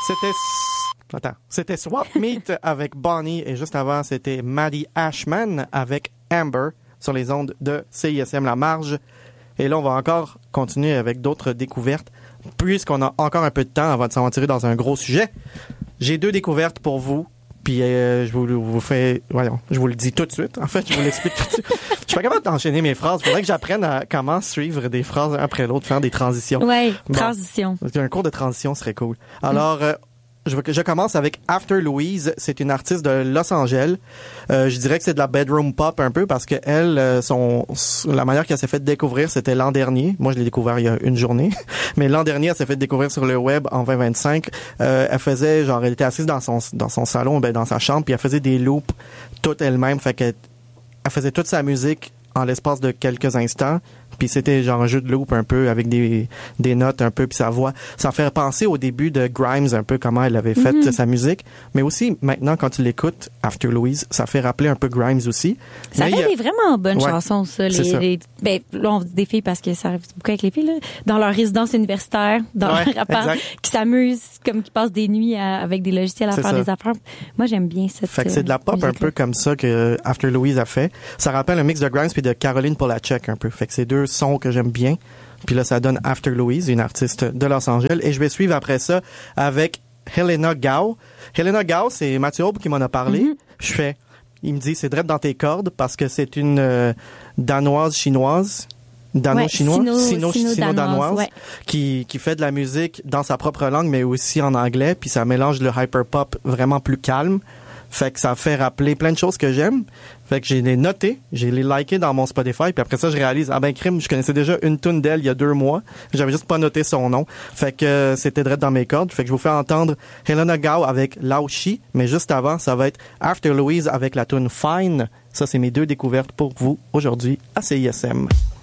C'était Swap Meet avec Bonnie et juste avant, c'était Maddie Ashman avec Amber sur les ondes de CISM La Marge. Et là, on va encore continuer avec d'autres découvertes puisqu'on a encore un peu de temps avant de s'en tirer dans un gros sujet. J'ai 2 découvertes pour vous. Puis je vous le dis tout de suite. En fait, je vous l'explique tout de suite. Je suis pas capable d'enchaîner mes phrases. Il faudrait que j'apprenne à comment suivre des phrases un après l'autre, faire des transitions. Oui, transition. Un cours de transition serait cool. Alors, je commence avec After Louise. C'est une artiste de Los Angeles. Je dirais que c'est de la bedroom pop un peu parce que elle, la manière qu'elle s'est fait découvrir, c'était l'an dernier. Moi, je l'ai découvert il y a une journée. Mais l'an dernier, elle s'est fait découvrir sur le web en 2025. Elle faisait, elle était assise dans son salon, dans sa chambre, puis elle faisait des loops toute elle-même. Fait qu'elle faisait toute sa musique en l'espace de quelques instants. Puis c'était un jeu de loop un peu avec des notes un peu puis sa voix. Ça fait penser au début de Grimes un peu comment elle avait fait sa musique. Mais aussi maintenant quand tu l'écoutes, After Louise, ça fait rappeler un peu Grimes aussi. Ça fait des vraiment bonnes chansons ça. Là on dit des filles parce que ça arrive beaucoup avec les filles là, dans leur résidence universitaire, dans leur appart, qui s'amusent comme qui passent des nuits avec des logiciels à faire des affaires. Moi j'aime bien cette. Fait que c'est de la pop un peu comme ça que After Louise a fait. Ça rappelle un mix de Grimes puis de Caroline Polachek un peu. Fait que c'est 2 sons que j'aime bien. Puis là, ça donne After Louise, une artiste de Los Angeles. Et je vais suivre après ça avec Helena Gao. Helena Gao, c'est Mathieu Aube qui m'en a parlé. Il me dit, c'est direct dans tes cordes parce que c'est une danoise-chinoise. Sino-danoise qui fait de la musique dans sa propre langue, mais aussi en anglais. Puis ça mélange le hyperpop vraiment plus calme. Fait que ça fait rappeler plein de choses que j'aime. Fait que j'ai les notés, j'ai les likés dans mon Spotify, puis après ça, je réalise, crime, je connaissais déjà une tune d'elle il y a 2 mois. J'avais juste pas noté son nom. Fait que c'était direct dans mes cordes. Fait que je vous fais entendre Helena Gao avec Lao Shi, mais juste avant, ça va être After Louise avec la tune Fine. Ça, c'est mes 2 découvertes pour vous aujourd'hui à CISM.